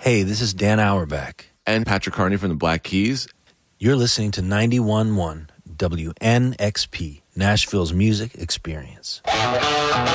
Hey, this is Dan Auerbach. And Patrick Carney from the Black Keys. You're listening to 91.1 WNXP, Nashville's music experience.